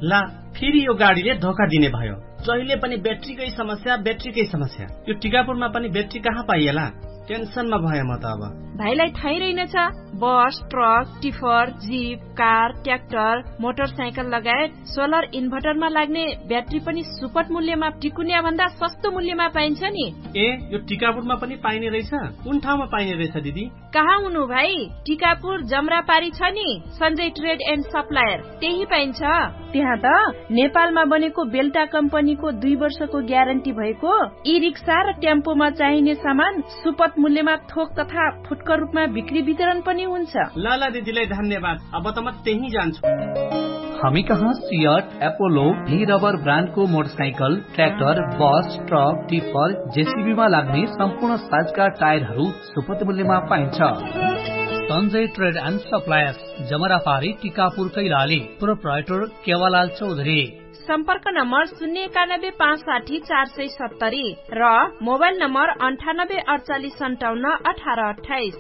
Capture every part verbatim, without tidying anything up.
ला फेरि यो गाडीले धोका दिने भयो। जहिले पनि ब्याट्रीकै समस्या ब्याट्रीकै समस्या। यो टिकापुरमा पनि ब्याट्री कहाँ पाइएला? टेन्सनमा भयो म त अब। भाइलाई थाहै रहेनछ, बस, truck, tipper, jeep, car, tractor, motorcycle लगायत सोलर इन्भर्टरमा लाग्ने ब्याट्री पनि सुपथ मूल्यमा टिकुनिया भन्दा सस्तो मूल्यमा पाइन्छ नि। ए, यो टिकापुरमा पनि पाइने रहेछ? कुन ठाउँमा पाइने रहेछ दिदी? कहाँ हुनु भाइ, टिकापुर जमरापारी छ नि सञ्जय ट्रेड एन्ड सप्लायर, त्यही पाइन्छ। त्यहाँ त नेपालमा बनेको बेल्टा कम्पनीको दुई वर्षको ग्यारेन्टी भएको ई रिक्सा र टेम्पोमा चाहिने सामान सुपथ मूल्यमा थोक तथा फुटकर रूपमा बिक्री वितरण पनि हुन्छ। ल ल दिदीलाई धन्यवाद, अब त म त्यही जान्छु। हामी कहाँ सियट, एपोलो, भी रबर ब्रान्डको मोटरसाइकल, ट्र्याक्टर, बस, ट्रक, टिफर, जेसीबीमा लाग्ने सम्पूर्ण साइजका टायरहरू सुपथ मूल्यमा पाइन्छ। Sanjay trade and suppliers, जमरापारी, Tikapur, Kailali. Proprietor केवालाल Chaudhary. सम्पर्क नम्बर शून्य एकानब्बे पाँच साठी चार सय सत्तरी र मोबाइल नम्बर अन्ठानब्बे अडचालिस सन्ताउन्न अठार अठाइस।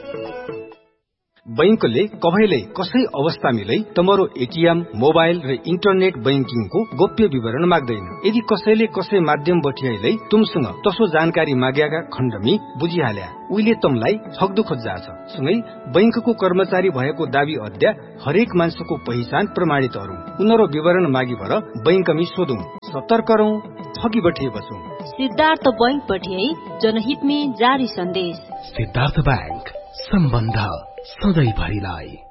बैंकले कहिल्यै कसै अवस्था मिलै तमरो एटीएम, मोबाइल र इन्टरनेट बैंकिङको गोप्य विवरण माग्दैन। यदि कसैले कसै माध्यम बठियाइलै तुमसँग तसो जानकारी माग्याका खण्डमी बुझिहाल्या उहिले तमलाई ठग्दो खोज्जा छ। सँगै बैंकको कर्मचारी भएको दावी अद्या हरेक मान्छेको पहिचान प्रमाणित गरौं, उनीहरू विवरण मागी भर बैंकमी सोधौं, सतर्क रहौं, ठगी बठिए बचौं। सिद्धार्थ बैंक बठिए जनहित में जारी सन्देश। सिद्धार्थ बैंक, सम्बन्ध सधैँ भरिलाई।